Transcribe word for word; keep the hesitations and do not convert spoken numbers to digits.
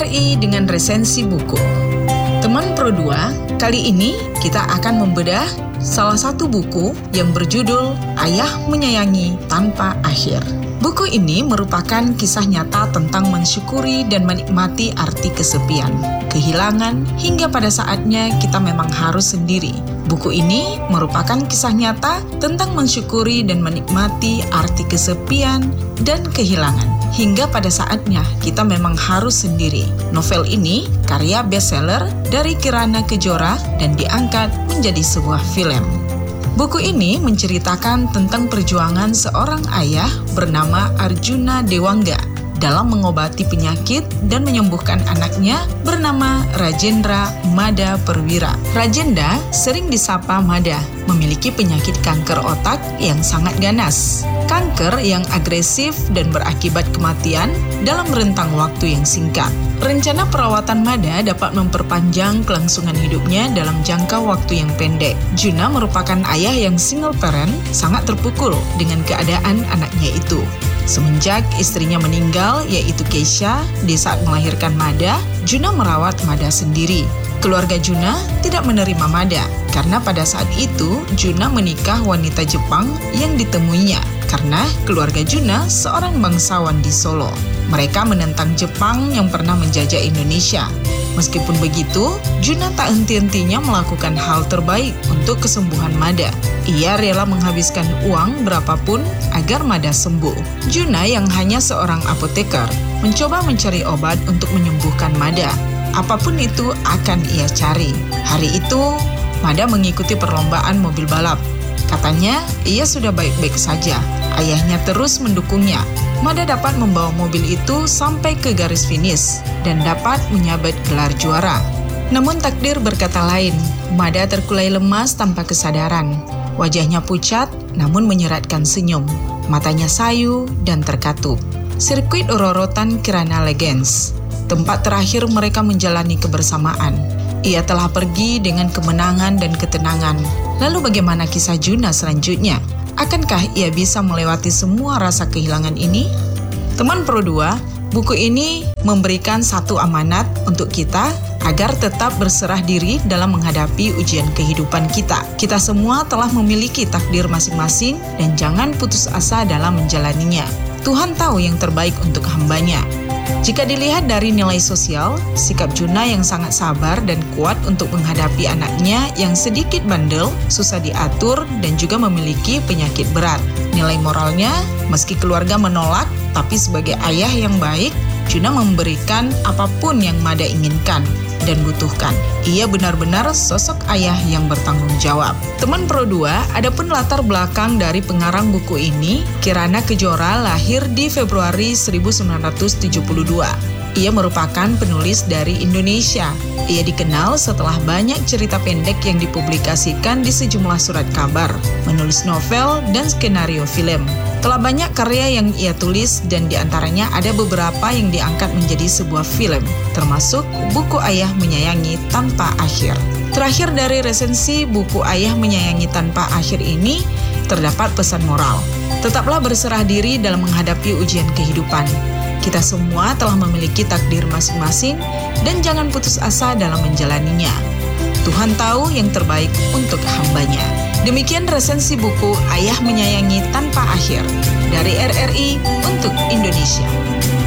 I dengan resensi buku. Teman Pro dua, kali ini kita akan membedah salah satu buku yang berjudul Ayah Menyayangi Tanpa Akhir. Buku ini merupakan kisah nyata tentang mensyukuri dan menikmati arti kesepian, kehilangan, hingga pada saatnya kita memang harus sendiri. Buku ini merupakan kisah nyata tentang mensyukuri dan menikmati arti kesepian dan kehilangan, hingga pada saatnya kita memang harus sendiri. Novel ini karya bestseller dari Kirana Kejora dan diangkat menjadi sebuah film. Buku ini menceritakan tentang perjuangan seorang ayah bernama Arjuna Dewangga dalam mengobati penyakit dan menyembuhkan anaknya bernama Rajendra Mada Perwira. Rajendra sering disapa Mada, memiliki penyakit kanker otak yang sangat ganas. Kanker yang agresif dan berakibat kematian dalam rentang waktu yang singkat. Rencana perawatan Mada dapat memperpanjang kelangsungan hidupnya dalam jangka waktu yang pendek. Juna merupakan ayah yang single parent, sangat terpukul dengan keadaan anaknya itu. Semenjak istrinya meninggal, yaitu Keisha, di saat melahirkan Mada, Juna merawat Mada sendiri. Keluarga Juna tidak menerima Mada, karena pada saat itu Juna menikah wanita Jepang yang ditemuinya, karena keluarga Juna seorang bangsawan di Solo. Mereka menentang Jepang yang pernah menjajah Indonesia. Meskipun begitu, Juna tak henti-hentinya melakukan hal terbaik untuk kesembuhan Mada. Ia rela menghabiskan uang berapapun agar Mada sembuh. Juna yang hanya seorang apoteker mencoba mencari obat untuk menyembuhkan Mada. Apapun itu akan ia cari. Hari itu, Mada mengikuti perlombaan mobil balap. Katanya, ia sudah baik-baik saja. Ayahnya terus mendukungnya. Mada dapat membawa mobil itu sampai ke garis finish dan dapat menyabet gelar juara. Namun takdir berkata lain. Mada terkulai lemas tanpa kesadaran. Wajahnya pucat namun menyeratkan senyum. Matanya sayu dan terkatup. Sirkuit Rorotan Kirana Legends, tempat terakhir mereka menjalani kebersamaan. Ia telah pergi dengan kemenangan dan ketenangan. Lalu bagaimana kisah Juna selanjutnya? Akankah ia bisa melewati semua rasa kehilangan ini? Teman Pro dua, buku ini memberikan satu amanat untuk kita agar tetap berserah diri dalam menghadapi ujian kehidupan kita. Kita semua telah memiliki takdir masing-masing dan jangan putus asa dalam menjalaninya. Tuhan tahu yang terbaik untuk hambanya. Jika dilihat dari nilai sosial, sikap Juna yang sangat sabar dan kuat untuk menghadapi anaknya yang sedikit bandel, susah diatur, dan juga memiliki penyakit berat. Nilai moralnya, meski keluarga menolak, tapi sebagai ayah yang baik, Juna memberikan apapun yang Mada inginkan dan butuhkan. Ia benar-benar sosok ayah yang bertanggung jawab. Teman Pro dua, adapun latar belakang dari pengarang buku ini, Kirana Kejora lahir di Februari seribu sembilan ratus tujuh puluh dua. Ia merupakan penulis dari Indonesia. Ia dikenal setelah banyak cerita pendek yang dipublikasikan di sejumlah surat kabar, menulis novel, dan skenario film. Telah banyak karya yang ia tulis dan diantaranya ada beberapa yang diangkat menjadi sebuah film, termasuk buku Ayah Menyayangi Tanpa Akhir. Terakhir dari resensi buku Ayah Menyayangi Tanpa Akhir ini, terdapat pesan moral. Tetaplah berserah diri dalam menghadapi ujian kehidupan. Kita semua telah memiliki takdir masing-masing dan jangan putus asa dalam menjalaninya. Tuhan tahu yang terbaik untuk hambanya. Demikian resensi buku Ayah Menyayangi Tanpa Akhir dari R R I untuk Indonesia.